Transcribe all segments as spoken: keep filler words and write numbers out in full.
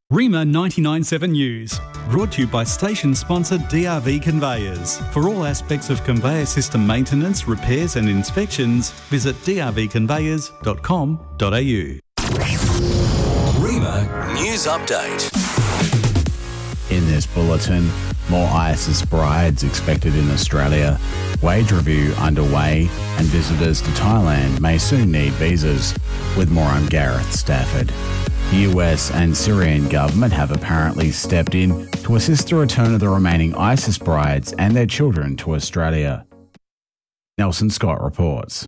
Rima ninety-nine point seven News, brought to you by station sponsor D R V Conveyors. For all aspects of conveyor system maintenance, repairs and inspections, visit d r v conveyors dot com dot a u. Rima News Update. In this bulletin, more ISIS brides expected in Australia, wage review underway, and visitors to Thailand may soon need visas. With more, I'm Gareth Stafford. The U S and Syrian government have apparently stepped in to assist the return of the remaining ISIS brides and their children to Australia. Nelson Scott reports.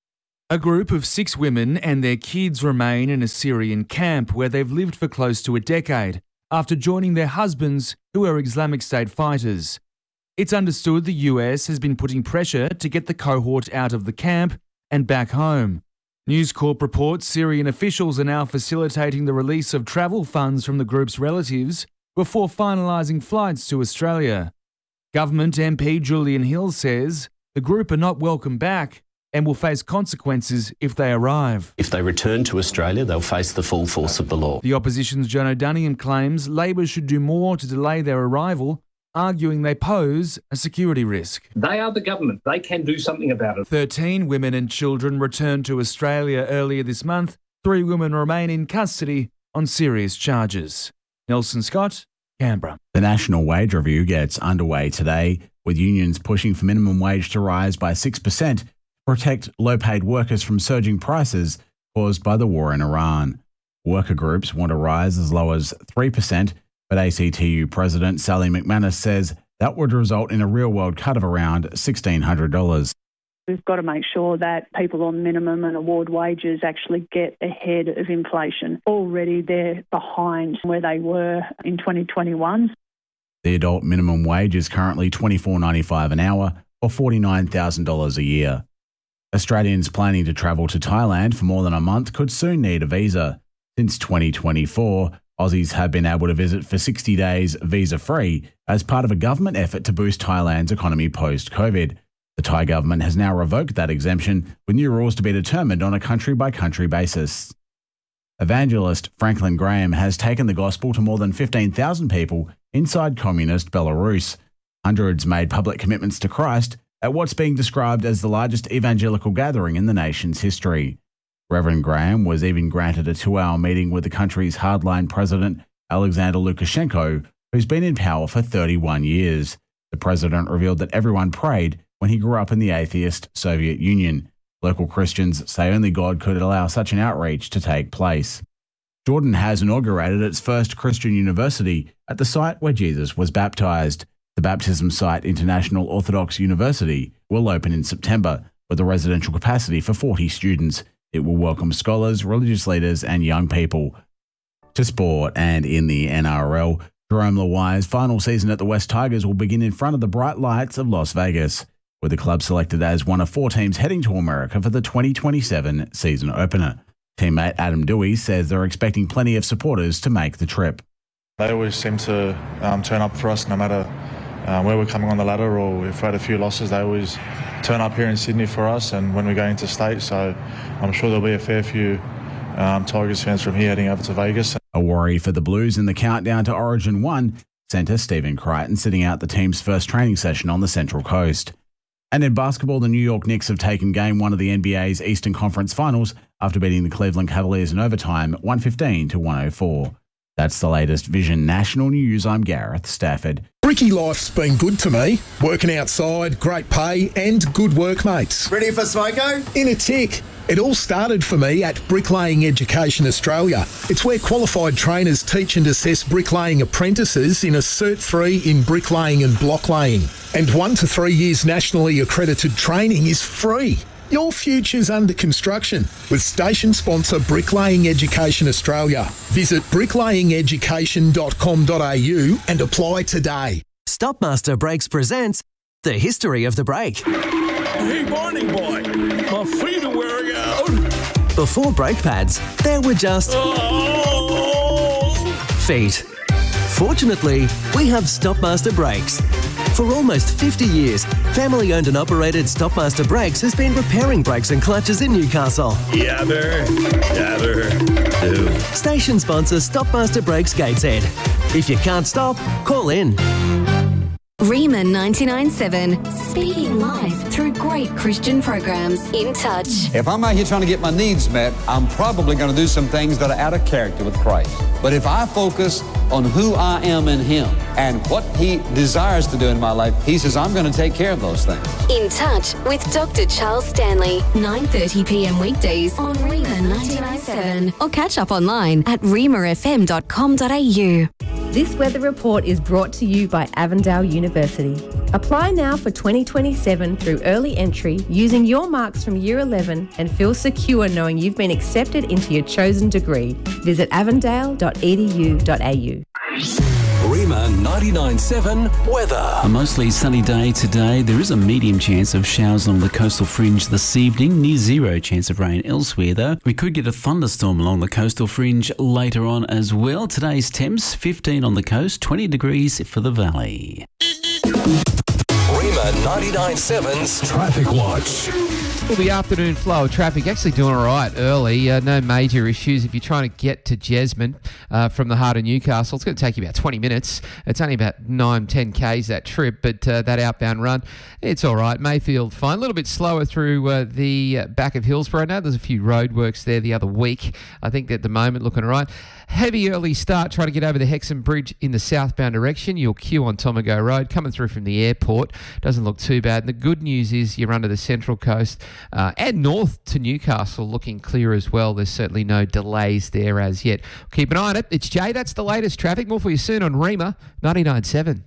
A group of six women and their kids remain in a Syrian camp where they've lived for close to a decade after joining their husbands, who are Islamic State fighters. It's understood the U S has been putting pressure to get the cohort out of the camp and back home. News Corp reports Syrian officials are now facilitating the release of travel funds from the group's relatives before finalising flights to Australia. Government M P Julian Hill says the group are not welcome back and will face consequences if they arrive. If they return to Australia, they'll face the full force of the law. The opposition's Joan O'Dunniam claims Labor should do more to delay their arrival, arguing they pose a security risk. They are the government. They can do something about it. Thirteen women and children returned to Australia earlier this month. Three women remain in custody on serious charges. Nelson Scott, Canberra. The National Wage Review gets underway today, with unions pushing for minimum wage to rise by six percent to protect low-paid workers from surging prices caused by the war in Iran. Worker groups want a rise as low as three percent, but A C T U President Sally McManus says that would result in a real-world cut of around one thousand six hundred dollars. We've got to make sure that people on minimum and award wages actually get ahead of inflation. Already they're behind where they were in twenty twenty-one. The adult minimum wage is currently twenty-four dollars ninety-five an hour or forty-nine thousand dollars a year. Australians planning to travel to Thailand for more than a month could soon need a visa. Since twenty twenty-four, Aussies have been able to visit for sixty days visa-free as part of a government effort to boost Thailand's economy post-COVID. The Thai government has now revoked that exemption, with new rules to be determined on a country-by-country basis. Evangelist Franklin Graham has taken the gospel to more than fifteen thousand people inside communist Belarus. Hundreds made public commitments to Christ at what's being described as the largest evangelical gathering in the nation's history. Reverend Graham was even granted a two-hour meeting with the country's hardline president, Alexander Lukashenko, who's been in power for thirty-one years. The president revealed that everyone prayed when he grew up in the atheist Soviet Union. Local Christians say only God could allow such an outreach to take place. Jordan has inaugurated its first Christian university at the site where Jesus was baptized. The Baptism Site International Orthodox University will open in September with a residential capacity for forty students. It will welcome scholars, religious leaders and young people. To sport, and in the N R L, Jerome Luai's final season at the West Tigers will begin in front of the bright lights of Las Vegas, with the club selected as one of four teams heading to America for the twenty twenty-seven season opener. Teammate Adam Dewey says they're expecting plenty of supporters to make the trip. They always seem to um, turn up for us no matter uh, where we're coming on the ladder, or if we had a few losses, they always turn up here in Sydney for us and when we go into state, so I'm sure there'll be a fair few um, Tigers fans from here heading over to Vegas. A worry for the Blues in the countdown to Origin one, centre Stephen Crichton sitting out the team's first training session on the Central Coast. And in basketball, the New York Knicks have taken game one of the N B A's Eastern Conference Finals after beating the Cleveland Cavaliers in overtime one fifteen to one oh four. That's the latest Vision National News. I'm Gareth Stafford. Bricky life's been good to me. Working outside, great pay and good workmates. Ready for smoko? In a tick. It all started for me at Bricklaying Education Australia. It's where qualified trainers teach and assess bricklaying apprentices in a Cert three in bricklaying and blocklaying. And one to three years nationally accredited training is free. Your future's under construction with station sponsor Bricklaying Education Australia. Visit bricklaying education dot com dot a u and apply today. Stopmaster Brakes presents The History of the Brake. Hey, Barney boy, my feet are wearing out. Before brake pads, there were just oh. feet. Fortunately, we have Stopmaster Brakes. For almost fifty years, family-owned and operated Stopmaster Brakes has been repairing brakes and clutches in Newcastle. Yabber, yabber, do. Station sponsor Stopmaster Brakes Gateshead. If you can't stop, call in. Rima ninety-nine point seven, speeding life through great Christian programs. In Touch. If I'm out here trying to get my needs met, I'm probably going to do some things that are out of character with Christ. But if I focus on who I am in Him and what He desires to do in my life, He says I'm going to take care of those things. In Touch with Doctor Charles Stanley, nine thirty p m weekdays on Rima ninety-nine point seven, or catch up online at rima f m dot com dot a u. This weather report is brought to you by Avondale University. Apply now for twenty twenty-seven through early entry using your marks from Year eleven and feel secure knowing you've been accepted into your chosen degree. Visit avondale dot e d u dot a u. Rima ninety-nine point seven weather. A mostly sunny day today. There is a medium chance of showers along the coastal fringe this evening. Near zero chance of rain elsewhere though. We could get a thunderstorm along the coastal fringe later on as well. Today's temps fifteen on the coast, twenty degrees for the valley. Rima ninety-nine point seven's Traffic Watch. Well, the afternoon flow of traffic actually doing all right early. Uh, no major issues if you're trying to get to Jesmond uh, from the heart of Newcastle. It's going to take you about twenty minutes. It's only about nine, ten kays that trip, but uh, that outbound run, it's all right. Mayfield, fine. A little bit slower through uh, the uh, back of Hillsborough. I know there's a few roadworks there the other week. I think at the moment looking all right. Heavy early start trying to get over the Hexham Bridge in the southbound direction. You'll queue on Tomago Road coming through from the airport. Doesn't look too bad. And the good news is you're under the Central Coast uh, and north to Newcastle looking clear as well. There's certainly no delays there as yet. Keep an eye on it. It's Jay. That's the latest traffic. More for you soon on Rima ninety-nine point seven.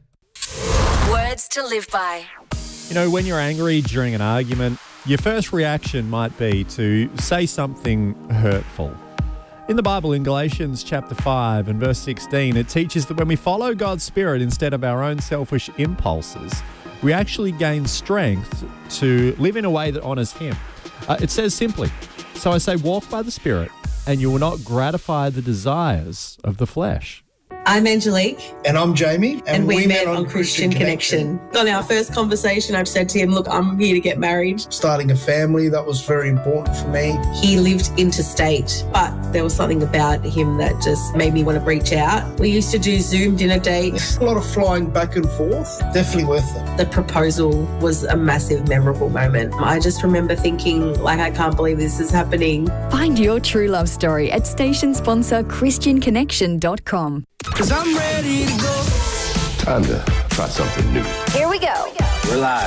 Words to live by. You know, when you're angry during an argument, your first reaction might be to say something hurtful. In the Bible, in Galatians chapter five and verse sixteen, it teaches that when we follow God's Spirit instead of our own selfish impulses, we actually gain strength to live in a way that honours Him. Uh, it says simply, so I say walk by the Spirit and you will not gratify the desires of the flesh. I'm Angelique. And I'm Jamie. And, and we, we met, met on Christian, Christian Connection. Connection. On our first conversation, I've said to him, look, I'm here to get married. Starting a family, that was very important for me. He lived interstate, but there was something about him that just made me want to reach out. We used to do Zoom dinner dates. A lot of flying back and forth. Definitely worth it. The proposal was a massive, memorable moment. I just remember thinking, like, I can't believe this is happening. Find your true love story at station sponsor christian connection dot com. Cause I'm ready to go. Time to try something new. Here we go. We're live.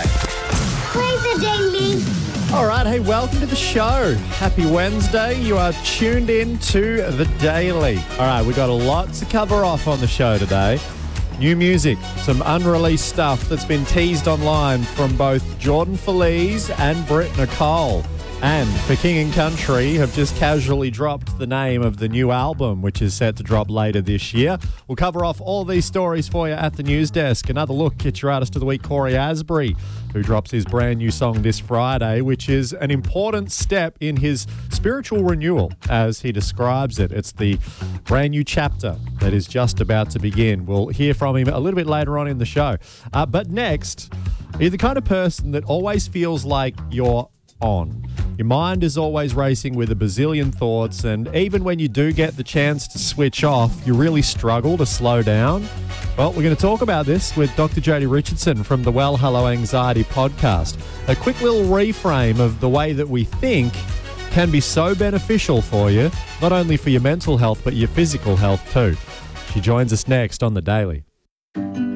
Play the daily. All right, hey, welcome to the show. Happy Wednesday. You are tuned in to The Daily. All right, we got a lot to cover off on the show today. New music, some unreleased stuff that's been teased online from both Jordan Feliz and Britt Nicole. And for King and Country have just casually dropped the name of the new album, which is set to drop later this year. We'll cover off all these stories for you at the news desk. Another look at your artist of the week, Corey Asbury, who drops his brand new song this Friday, which is an important step in his spiritual renewal, as he describes it. It's the brand new chapter that is just about to begin. We'll hear from him a little bit later on in the show. Uh, but next, are you the kind of person that always feels like you're on? Your mind is always racing with a bazillion thoughts, and even when you do get the chance to switch off, you really struggle to slow down. Well, we're going to talk about this with Doctor Jodie Richardson from the Well Hello Anxiety podcast. A quick little reframe of the way that we think can be so beneficial for you, not only for your mental health, but your physical health too. She joins us next on The Daily.